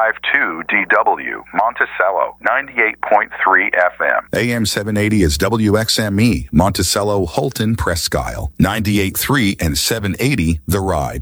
DW, Monticello, 98.3 FM. AM 780 is WXME, Monticello, Holton, Presque Isle, 98.3 and 780, The Ride.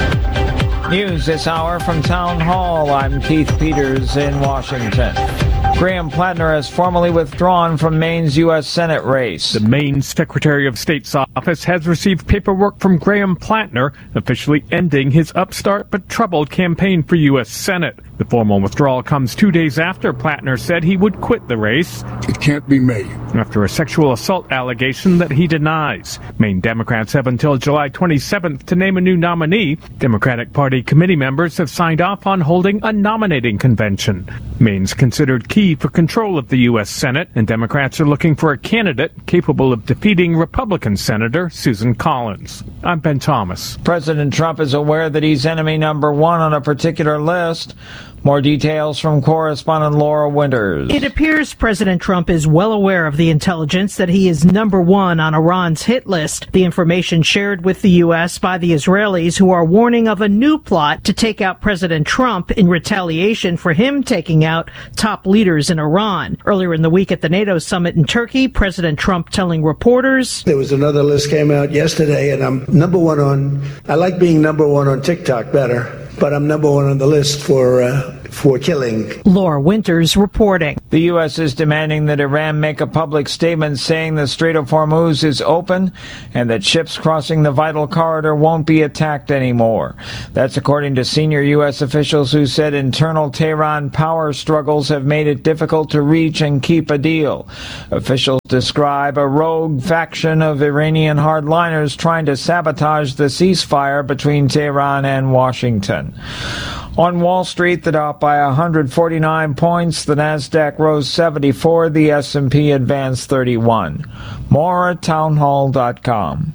News this hour from Town Hall. I'm Keith Peters in Washington. Graham Plattner has formally withdrawn from Maine's U.S. Senate race. The Maine Secretary of State's office has received paperwork from Graham Plattner, officially ending his upstart but troubled campaign for U.S. Senate. The formal withdrawal comes 2 days after Plattner said he would quit the race. It can't be me. After a sexual assault allegation that he denies. Maine Democrats have until July 27th to name a new nominee. Democratic Party committee members have signed off on holding a nominating convention. Maine's considered key for control of the U.S. Senate, and Democrats are looking for a candidate capable of defeating Republican Senator Susan Collins. I'm Ben Thomas. President Trump is aware that he's enemy number one on a particular list. More details from correspondent Laura Winters. It appears President Trump is well aware of the intelligence that he is number one on Iran's hit list. The information shared with the U.S. by the Israelis, who are warning of a new plot to take out President Trump in retaliation for him taking out top leaders in Iran. Earlier in the week at the NATO summit in Turkey, President Trump telling reporters, there was another list came out yesterday, and I'm number one on, I like being number one on TikTok better, but I'm number one on the list for killing. Laura Winters reporting. The U.S. is demanding that Iran make a public statement saying the Strait of Hormuz is open and that ships crossing the vital corridor won't be attacked anymore. That's according to senior U.S. officials who said internal Tehran power struggles have made it difficult to reach and keep a deal. Officials describe a rogue faction of Iranian hardliners trying to sabotage the ceasefire between Tehran and Washington. On Wall Street, the Dow by 149 points, the Nasdaq rose 74, the S&P advanced 31. More at townhall.com.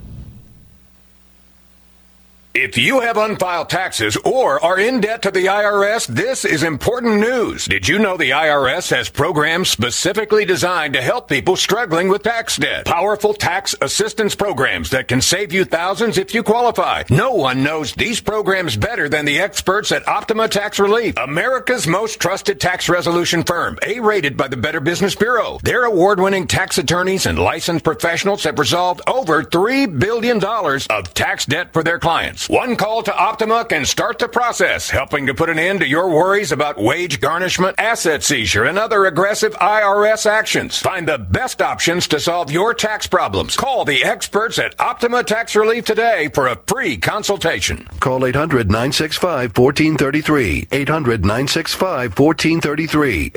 If you have unfiled taxes or are in debt to the IRS, this is important news. Did you know the IRS has programs specifically designed to help people struggling with tax debt? Powerful tax assistance programs that can save you thousands if you qualify. No one knows these programs better than the experts at Optima Tax Relief, America's most trusted tax resolution firm, A-rated by the Better Business Bureau. Their award-winning tax attorneys and licensed professionals have resolved over $3 billion of tax debt for their clients. One call to Optima can start the process, helping to put an end to your worries about wage garnishment, asset seizure, and other aggressive IRS actions. Find the best options to solve your tax problems. Call the experts at Optima Tax Relief today for a free consultation. Call 800-965-1433. 800-965-1433.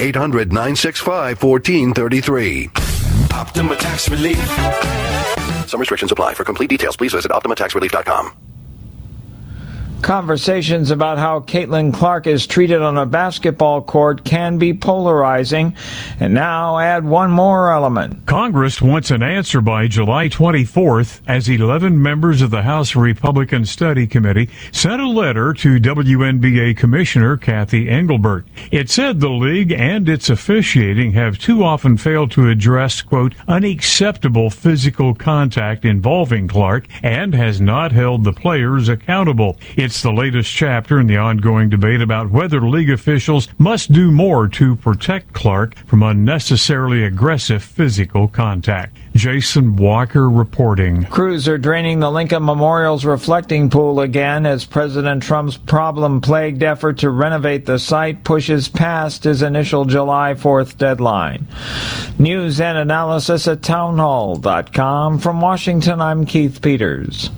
800-965-1433. Optima Tax Relief. Some restrictions apply. For complete details, please visit OptimaTaxRelief.com. Conversations about how Caitlin Clark is treated on a basketball court can be polarizing. And now add one more element. Congress wants an answer by July 24th as 11 members of the House Republican Study Committee sent a letter to WNBA Commissioner Kathy Engelbert. It said the league and its officiating have too often failed to address, quote, unacceptable physical contact involving Clark and has not held the players accountable. It's the latest chapter in the ongoing debate about whether league officials must do more to protect Clark from unnecessarily aggressive physical contact. Jason Walker reporting. Crews are draining the Lincoln Memorial's reflecting pool again as President Trump's problem-plagued effort to renovate the site pushes past his initial July 4th deadline. News and analysis at townhall.com. From Washington, I'm Keith Peters.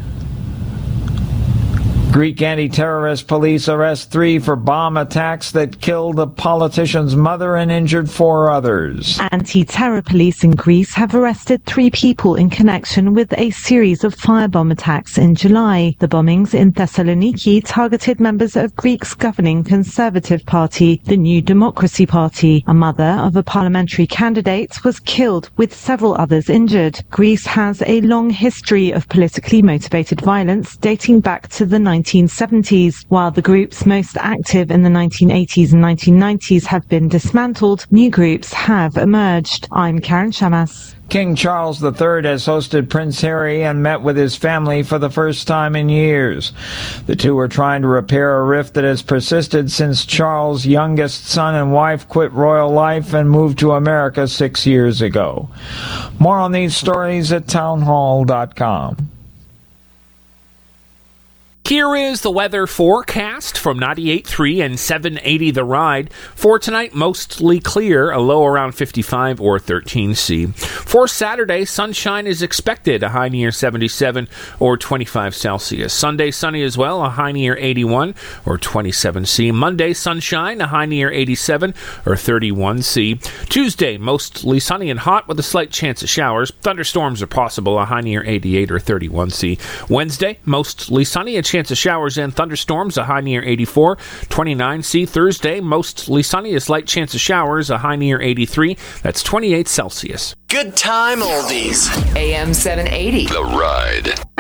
Greek anti-terrorist police arrest 3 for bomb attacks that killed a politician's mother and injured 4 others. Anti-terror police in Greece have arrested 3 people in connection with a series of firebomb attacks in July. The bombings in Thessaloniki targeted members of Greece's governing Conservative Party, the New Democracy Party. A mother of a parliamentary candidate was killed, with several others injured. Greece has a long history of politically motivated violence dating back to the 1990s. 1970s. While the groups most active in the 1980s and 1990s have been dismantled, new groups have emerged. I'm Karen Shamas. King Charles III has hosted Prince Harry and met with his family for the first time in years. The two are trying to repair a rift that has persisted since Charles' youngest son and wife quit royal life and moved to America 6 years ago. More on these stories at townhall.com. Here is the weather forecast from 98.3 and 780 The Ride. For tonight, mostly clear, a low around 55 or 13C. For Saturday, sunshine is expected, a high near 77 or 25 Celsius. Sunday, sunny as well, a high near 81 or 27C. Monday, sunshine, a high near 87 or 31C. Tuesday, mostly sunny and hot with a slight chance of showers. Thunderstorms are possible, a high near 88 or 31C. Wednesday, mostly sunny, a chance of showers and thunderstorms, a high near 84, 29C. Thursday, mostly sunny, a slight chance of showers, a high near 83. That's 28 Celsius. Good time oldies. AM 780. The Ride.